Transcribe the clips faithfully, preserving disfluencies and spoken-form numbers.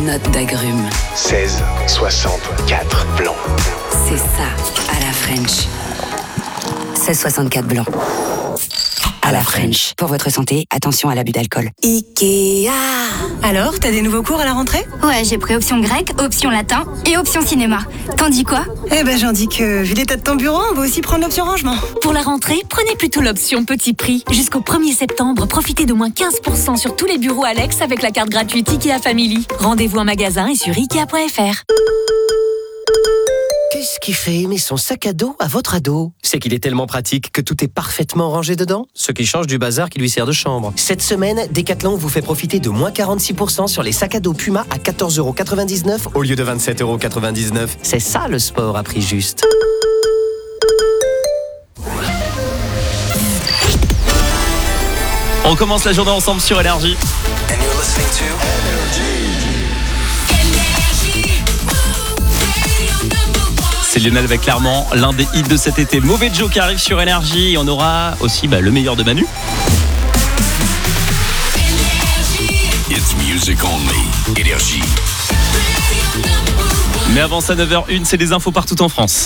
Note d'agrumes. seize soixante-quatre blanc. C'est ça, à la French. seize soixante-quatre blanc. À la French. Pour votre santé, attention à l'abus d'alcool. Ikea. Alors, t'as des nouveaux cours à la rentrée ? Ouais, j'ai pris option grec, option latin et option cinéma. T'en dis quoi ? Eh ben, j'en dis que, vu l'état de ton bureau, on va aussi prendre l'option rangement. Pour la rentrée, prenez plutôt l'option petit prix. Jusqu'au premier septembre, profitez d'au moins quinze pour cent sur tous les bureaux Alex avec la carte gratuite Ikea Family. Rendez-vous en magasin et sur ikea point f r. Qu'est-ce qui fait aimer son sac à dos à votre ado ? C'est qu'il est tellement pratique que tout est parfaitement rangé dedans, ce qui change du bazar qui lui sert de chambre. Cette semaine, Decathlon vous fait profiter de moins quarante-six pour cent sur les sacs à dos Puma à quatorze euros quatre-vingt-dix-neuf au lieu de vingt-sept euros quatre-vingt-dix-neuf. C'est ça le sport à prix juste. On commence la journée ensemble sur Énergie. And you're listening to C'est Lionel avec clairement l'un des hits de cet été. Mauvais Joe qui arrive sur Énergie. Et on aura aussi bah, le meilleur de Manu. It's music only. Énergie. Mais avant ça, neuf heures une, c'est des infos partout en France.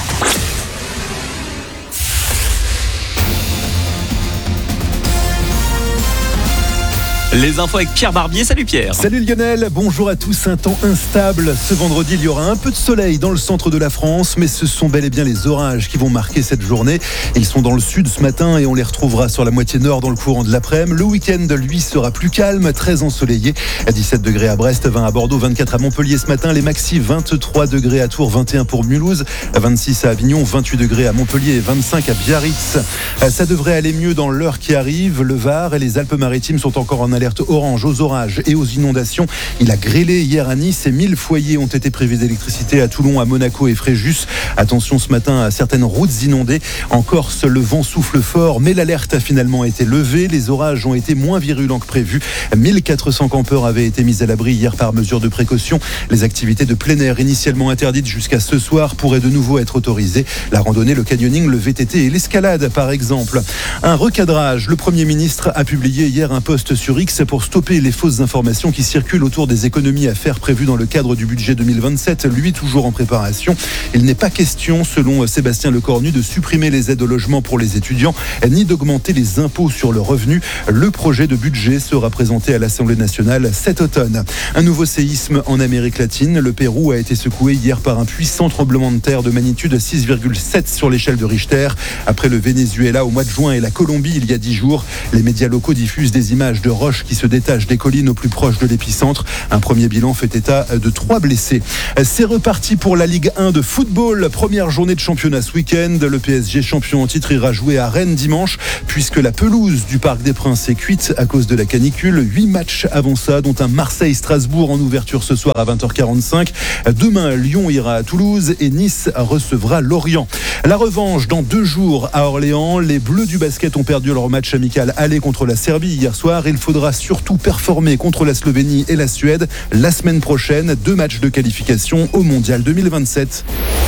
Les infos avec Pierre Barbier. Salut Pierre. Salut Lionel, bonjour à tous. Un temps instable. Ce vendredi, il y aura un peu de soleil dans le centre de la France, mais ce sont bel et bien les orages qui vont marquer cette journée. Ils sont dans le sud ce matin et on les retrouvera sur la moitié nord dans le courant de l'après-midi. Le week-end, lui, sera plus calme, très ensoleillé. À dix-sept degrés à Brest, vingt à Bordeaux, vingt-quatre à Montpellier ce matin. Les maxi, vingt-trois degrés à Tours, vingt et un pour Mulhouse, vingt-six à Avignon, vingt-huit degrés à Montpellier et vingt-cinq à Biarritz. Ça devrait aller mieux dans l'heure qui arrive. Le Var et les Alpes-Maritimes sont encore en alerte orange aux orages et aux inondations. Il a grêlé hier à Nice et mille foyers ont été privés d'électricité à Toulon, à Monaco et Fréjus. Attention ce matin à certaines routes inondées. En Corse, le vent souffle fort, mais l'alerte a finalement été levée. Les orages ont été moins virulents que prévu. mille quatre cents campeurs avaient été mis à l'abri hier par mesure de précaution. Les activités de plein air initialement interdites jusqu'à ce soir pourraient de nouveau être autorisées. La randonnée, le canyoning, le V T T et l'escalade par exemple. Un recadrage. Le Premier ministre a publié hier un post sur X pour stopper les fausses informations qui circulent autour des économies à faire prévues dans le cadre du budget deux mille vingt-sept, lui toujours en préparation. Il n'est pas question, selon Sébastien Lecornu, de supprimer les aides au logement pour les étudiants, ni d'augmenter les impôts sur le revenu. Le projet de budget sera présenté à l'Assemblée nationale cet automne. Un nouveau séisme en Amérique latine. Le Pérou a été secoué hier par un puissant tremblement de terre de magnitude six virgule sept sur l'échelle de Richter. Après le Venezuela au mois de juin et la Colombie il y a dix jours, les médias locaux diffusent des images de roches qui se détachent des collines au plus proche de l'épicentre. Un premier bilan fait état de trois blessés. C'est reparti pour la Ligue un de football. Première journée de championnat ce week-end. Le P S G champion en titre ira jouer à Rennes dimanche puisque la pelouse du Parc des Princes est cuite à cause de la canicule. Huit matchs avant ça, dont un Marseille-Strasbourg en ouverture ce soir à vingt heures quarante-cinq. Demain, Lyon ira à Toulouse et Nice recevra Lorient. La revanche dans deux jours à Orléans. Les Bleus du basket ont perdu leur match amical aller contre la Serbie hier soir. Il faudra surtout performer contre la Slovénie et la Suède la semaine prochaine. Deux matchs de qualification au Mondial deux mille vingt-sept.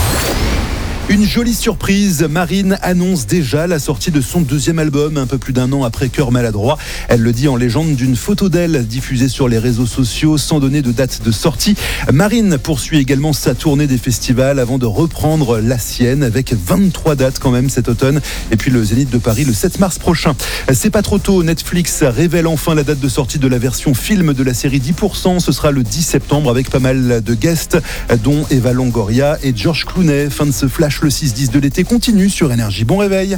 Une jolie surprise, Marine annonce déjà la sortie de son deuxième album, un peu plus d'un an après Cœur maladroit. Elle le dit en légende d'une photo d'elle diffusée sur les réseaux sociaux sans donner de date de sortie. Marine poursuit également sa tournée des festivals avant de reprendre la sienne avec vingt-trois dates quand même cet automne. Et puis le Zénith de Paris le sept mars prochain. C'est pas trop tôt, Netflix révèle enfin la date de sortie de la version film de la série dix pour cent. Ce sera le dix septembre avec pas mal de guests, dont Eva Longoria et George Clooney. Fin de ce flash. Le six dix de l'été continue sur Énergie. Bon réveil.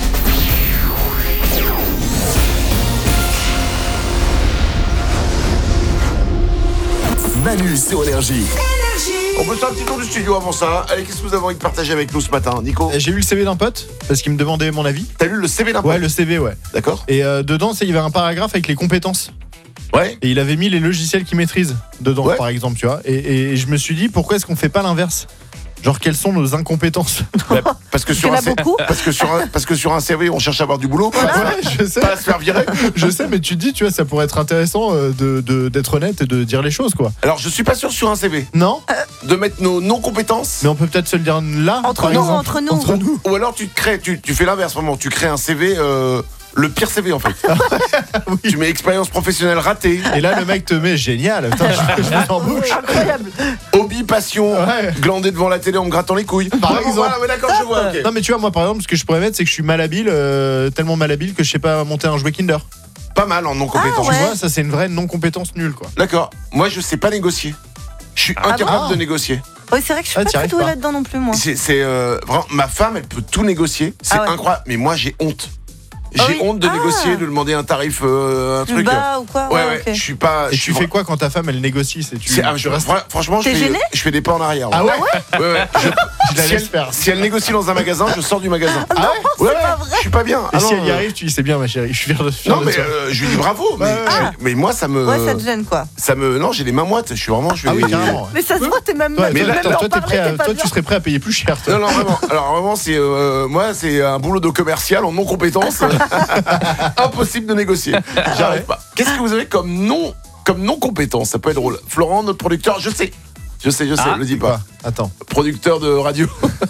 Manu sur Énergie. On peut faire un petit tour du studio avant ça. Allez, qu'est-ce que vous avez envie de partager avec nous ce matin, Nico ? J'ai eu le C V d'un pote parce qu'il me demandait mon avis. T'as lu le C V d'un pote ? Ouais, le C V, ouais. D'accord. Et euh, dedans, il y avait un paragraphe avec les compétences. Ouais. Et il avait mis les logiciels qu'il maîtrise dedans, ouais. par exemple, tu vois. Et, et je me suis dit, pourquoi est-ce qu'on fait pas l'inverse ? Genre, quelles sont nos incompétences ? Bah, parce, que sur un C... parce, que sur un... parce que sur un C V, on cherche à avoir du boulot. Pas, ouais, je sais. Pas à se faire virer. Je sais, mais tu te dis, tu vois, ça pourrait être intéressant de, de, d'être honnête et de dire les choses, quoi. Alors, je suis pas sûr sur un C V. Non euh... De mettre nos non-compétences. Mais on peut peut-être se le dire là. Entre nous, entre nous. Entre nous. Ou alors, tu, crées, tu, tu fais l'inverse, vraiment. Tu crées un C V... Euh... le pire C V en fait. Oui. Tu mets expérience professionnelle ratée. Et là, le mec te met génial. Putain, je, je m'embauche. Incroyable. Hobby, passion, Ouais. glander devant la télé en me grattant les couilles. Par exemple. Voilà, ouais, d'accord, je vois. ok. Non, mais tu vois, moi, par exemple, ce que je pourrais mettre, c'est que je suis malhabile, euh, tellement malhabile que je sais pas monter un jouet Kinder. Pas mal en non-compétence. Ah, Tu ouais. vois, ça, c'est une vraie non-compétence nulle, quoi. D'accord. Moi, je sais pas négocier. Je suis incapable bon de négocier. Oui, c'est vrai que je suis Ah, pas t'y très arrives douée pas. là-dedans non plus, moi. C'est, c'est euh, vraiment, ma femme, elle peut tout négocier. C'est Ah ouais. incroyable. Mais moi, j'ai honte. J'ai Ah oui. honte de Ah. négocier, de demander un tarif, euh, un Plus truc. bas ou quoi? Ouais, Ouais, ouais. ok. Je suis pas. Et je suis tu fais vra- quoi quand ta femme, elle négocie? C'est tu, C'est, ah, tu je- restes- fr- franchement, je T'es fais, gêné je fais des pas en arrière. Ah ouais? Ouais, ouais. Je- Je la si, laisse elle, faire. si elle négocie dans un magasin, je sors du magasin. Ah ouais? Ouais, ouais, je suis pas bien. Et Ah si non, elle y euh, arrive, tu dis c'est bien, ma chérie, je suis fier de, fier Non, de mais toi. euh, je lui dis bravo. Mais, Ouais, ouais. je- mais moi, ça me. Ouais, ça te gêne quoi. ça me. Non, j'ai les mains moites. Je suis vraiment. Je Ah vais- oui, carrément. Mais ça se voit, t'es même Toi, même mais là, même toi, d'en toi, t'es parler, prêt à- t'es pas toi, bien. tu serais prêt à payer plus cher, toi. Non, non, vraiment. Alors, vraiment, c'est. euh, moi, c'est un boulot de commercial en non-compétence. Impossible de négocier. J'arrive pas. Qu'est-ce que vous avez comme non, comme non-compétence? Ça peut être drôle. Florent, notre producteur, je sais. Je sais, je sais, Ah, le dis Quoi pas. Attends. Producteur de radio.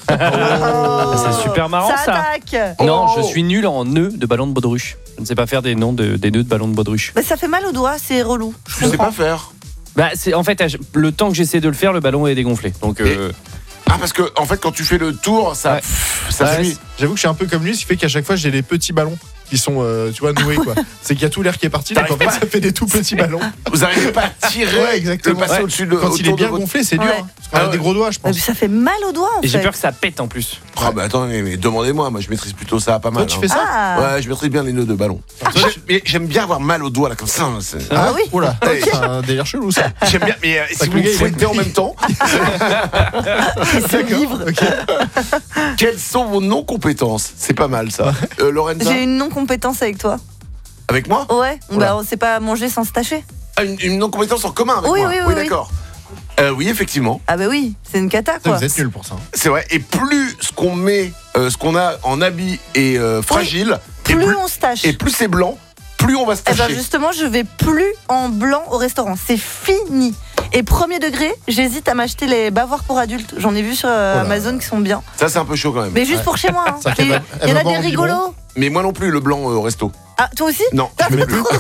Oh, C'est super marrant, ça. ça. attaque. Non, Oh. je suis nul en nœuds de ballon de baudruche. Je ne sais pas faire des noms de, des nœuds de ballon de baudruche. Mais ça fait mal aux doigts, c'est relou. Je sais pas faire. Bah, c'est en fait le temps que j'essaie de le faire, le ballon est dégonflé. Donc euh, Ah, parce que, en fait, quand tu fais le tour, ça, Ouais. pff, ça Ouais, fuit. J'avoue que je suis un peu comme lui, ce qui fait qu'à chaque fois j'ai des petits ballons qui sont, euh, tu vois, noués quoi. C'est qu'il y a tout l'air qui est parti, donc en fait T'arrives ça fait des tout petits ballons. Vous n'arrivez pas à tirer, Ouais, exactement. de passer Ouais. au-dessus de Quand il est autour bien de votre... gonflé, c'est dur. Ouais. hein. Parce qu'on a Ah ouais. des gros doigts, je Mais pense. ça fait mal aux doigts en et j'ai fait. peur que ça pète en plus. Ah, bah attendez, mais demandez-moi, moi je maîtrise plutôt ça pas mal. Toi, tu hein. fais ça Ah, Ouais, je maîtrise bien les nœuds de ballon. J'ai- mais j'aime bien avoir mal aux doigts là comme ça. hein, c'est- Ah oui. Oula, Hey. c'est un délire chelou ça. J'aime bien, mais euh, Ça si que vous le me gars, il a fouettez en compris. même temps, D'accord. Ok. quelles sont vos non-compétences? C'est pas mal ça. Euh, Lorenza, j'ai une non-compétence avec toi. avec moi? Ouais, Oula. bah on sait pas manger sans se tâcher. Ah, une, une non-compétence en commun avec Oui, moi. oui, oui, oui. d'accord. Euh, oui, effectivement, Ah bah oui, c'est une cata Putain, quoi. Vous êtes nuls pour ça. hein. c'est vrai. Et plus ce qu'on met, euh, ce qu'on a en habit est euh, fragile, et, Plus plus, on se tâche. et plus c'est blanc, plus on va se Eh ben tâcher. justement, je vais plus en blanc au restaurant. C'est fini. Et premier degré, j'hésite à m'acheter les bavoirs pour adultes. J'en ai vu sur euh, Oh là Amazon qui sont bien. Ça, c'est un peu chaud quand même. Mais juste Ouais. pour chez moi. hein. C'est-à-dire qu'elle Et va- elle Il y en va a boire des en biberon. rigolos. Mais moi non plus, le blanc euh, au resto. Ah, toi aussi? Non, je mets plus.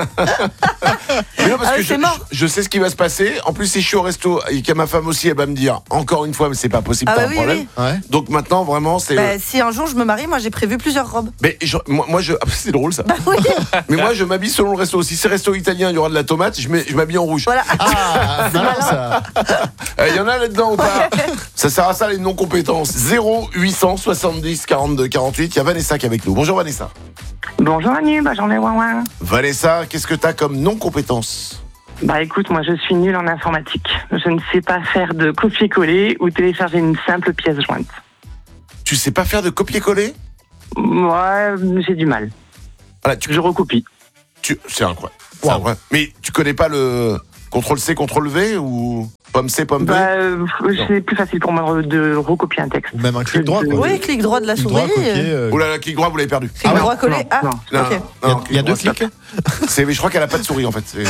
Mais non, parce Ah que oui, je, c'est mort. je- je sais ce qui va se passer. En plus, si je suis au resto et qu'à ma femme aussi, elle va me dire encore une fois, mais c'est pas possible, Ah t'as bah un oui, problème. oui. Ouais. Donc maintenant, vraiment, c'est. Bah, si un jour je me marie, moi j'ai prévu plusieurs robes. Mais je- moi, moi, je. ah, c'est drôle ça. Bah oui, Mais moi, je m'habille selon le resto. Si c'est resto italien, il y aura de la tomate, je mets- je m'habille en rouge. voilà. Ah, malin ça. Euh, Il y en a là-dedans ou pas? Ça sert à ça les non-compétences. zéro huit cent soixante-dix quarante-deux quarante-huit. Il y a Vanessa qui est avec nous. Bonjour Vanessa. Bonjour Manu, bah j'en ai ouin ouin. Vanessa, qu'est-ce que t'as comme non-compétence? Bah écoute, moi je suis nulle en informatique. Je ne sais pas faire de copier-coller ou télécharger une simple pièce jointe. Tu sais pas faire de copier-coller? Moi, j'ai du mal. Voilà, tu, Je recopie. tu, c'est incroyable. C'est incroyable. Mais tu connais pas le contrôle C, contrôle V ou pomme C, pomme V? Bah, euh, c'est plus facile pour moi de recopier un texte. Ou même un clic droit quoi. Oui, clic droit de la Clic souris. droit, copier. euh, euh, Oh là là, clic droit, vous l'avez perdu. Clic Ah ouais, droit collé. non, Ah, non. Non, ok. non, Il y a- non, il y a deux clic droit, clics. c'est- mais je crois qu'elle a pas de souris en fait. C'est-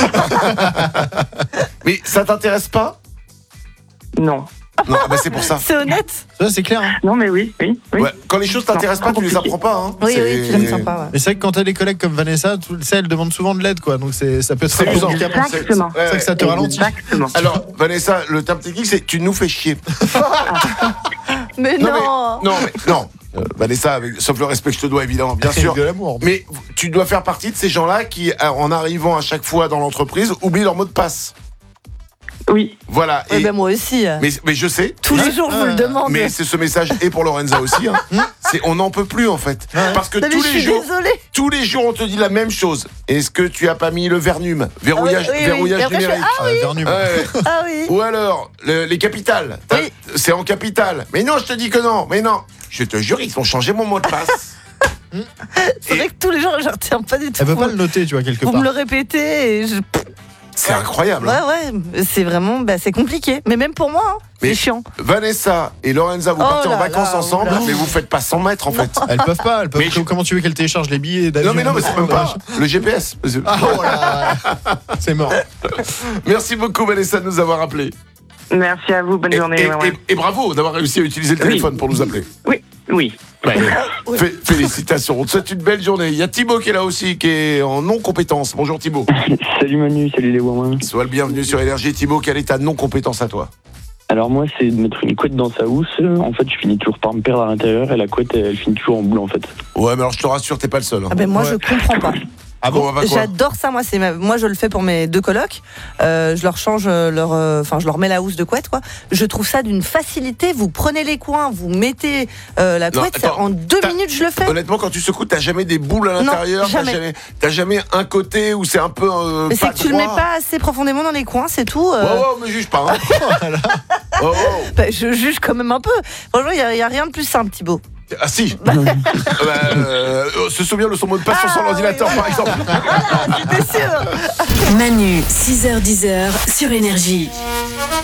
Mais ça t'intéresse pas? Non. Non, bah c'est pour ça. C'est honnête. Ça c'est clair. hein. Non mais oui, oui, oui. Ouais, quand les choses t'intéressent Non, pas, tu les compliqué. apprends pas. Hein. Oui, C'est- oui, tu l'aimes sympa. Ouais. Mais c'est vrai que quand t'as des collègues comme Vanessa, tout, tu sais, elle demande souvent de l'aide quoi. Donc c'est, ça peut être C'est un peu usant. handicapant. C'est- Exactement. ouais, C'est vrai que ça te ralentit. Exactement. Alors, Vanessa, le terme technique, c'est tu nous fais chier. Mais Non, non. mais, non, mais, non. Euh, Vanessa, avec, sauf le respect que je te dois, évidemment, bien Avec sûr. de l'amour. Mais tu dois faire partie de ces gens-là qui, en arrivant à chaque fois dans l'entreprise, oublient leur mot de passe. Oui. Voilà. Eh Et- ben, moi aussi. mais, mais je sais. Tous les jours, je vous le demande. Mais c'est ce message et pour Lorenza aussi. Hein. C'est on n'en peut plus en fait, parce que Non, mais tous je les suis jours, désolée. tous les jours on te dit la même chose. Est-ce que tu as pas mis le Vernum, verrouillage, Ah oui, oui, oui. verrouillage Et après, je fais, numérique. Ah, Vernum. Ouais. Ah oui. Ou alors le- les capitales. T'as- Oui. C'est en capitale. Mais non, je te dis que non. Mais non. Je te jure, ils ont changé mon mot de passe. C'est vrai que tous les jours, je retiens pas du tout. Elle veut Vous- pas le noter, tu vois, quelque Vous part. me le répétez et je. C'est incroyable. Ouais, hein. ouais, c'est vraiment, bah, c'est compliqué. Mais même pour moi, hein, Mais- c'est chiant. Vanessa et Lorenza, vous Oh partez en là vacances là, ensemble, oh là. mais vous faites pas cent mètres en fait. Elles peuvent pas, elles peuvent. Mais je- Comment tu veux qu'elles téléchargent les billets d'avion? Non mais non, mais c'est même pas le G P S. Ah, oh là, ouais. C'est mort. Merci beaucoup Vanessa de nous avoir appelés. Merci à vous, bonne Et, journée. et- ouais, ouais. et- et bravo d'avoir réussi à utiliser le téléphone pour nous appeler. Oui, oui. Ouais. Fé- Félicitations. On te souhaite une belle journée. Il y a Thibaut qui est là aussi, qui est en non-compétence. Bonjour Thibaut. Salut Manu, salut les Wouin. Sois le bienvenu sur Énergie. Thibaut, quelle est ta non-compétence à toi? Alors moi, c'est de mettre une couette dans sa housse. En fait, je finis toujours par me perdre à l'intérieur et la couette, elle finit toujours en boule en fait. Ouais, mais alors je te rassure, t'es pas le seul. hein. Ah ben moi Ouais. je comprends pas. Ah bon, bah quoi? J'adore ça, moi c'est ma- moi je le fais pour mes deux colocs. Euh, je leur change leur, euh, enfin je leur mets la housse de couette quoi. Je trouve ça d'une facilité. Vous prenez les coins, vous mettez euh, la Non, couette, attends, c'est- en deux t'as- minutes je le fais. Honnêtement, quand tu secoues, t'as jamais des boules à Non, l'intérieur. T'as jamais. jamais, t'as jamais un côté où c'est un peu. Euh, Mais c'est pas que tu le mets droit. pas assez profondément dans les coins, c'est tout. euh. Ouais, ouais, me juge pas. Hein. Oh, oh. Bah, je juge quand même un peu. Franchement, il y, a- il y a rien de plus simple, Thibaut. Ah si. Bah, euh, se souvient de son mot de passe sur son Ah, ordinateur, oui, par exemple. Voilà, j'étais sûre. Manu, six heures dix sur Énergie.